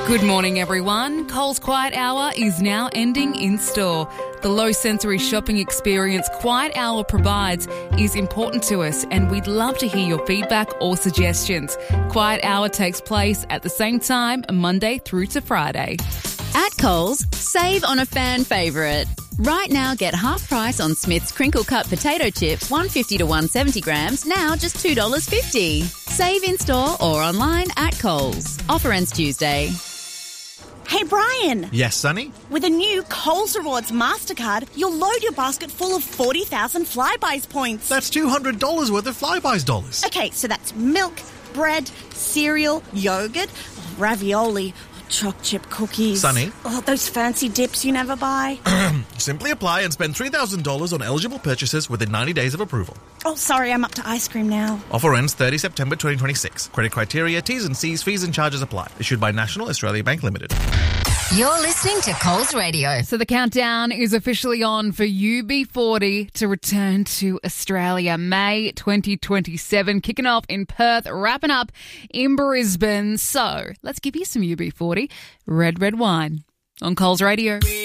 Good morning, everyone. Coles Quiet Hour is now ending in store. The low sensory shopping experience Quiet Hour provides is important to us, and we'd love to hear your feedback or suggestions. Quiet Hour takes place at the same time, Monday through to Friday. At Coles, save on a fan favourite. Right now, get half price on Smith's crinkle cut potato chips, 150 to 170 grams, now just $2.50. Save in store or online at Coles. Offer ends Tuesday. Hey, Brian. Yes, Sonny? With a new Coles Rewards MasterCard, you'll load your basket full of 40,000 Flybuys points. That's $200 worth of Flybuys dollars. Okay, so that's milk, bread, cereal, yogurt, ravioli, choc chip cookies. Sonny? Oh, those fancy dips you never buy. Simply apply and spend $3,000 on eligible purchases within 90 days of approval. Oh, sorry, I'm up to ice cream now. Offer ends 30 September 2026. Credit criteria, T's and C's, fees and charges apply. Issued by National Australia Bank Limited. You're listening to Coles Radio. So the countdown is officially on for UB40 to return to Australia. May 2027, kicking off in Perth, wrapping up in Brisbane. So let's give you some UB40 red wine on Coles Radio.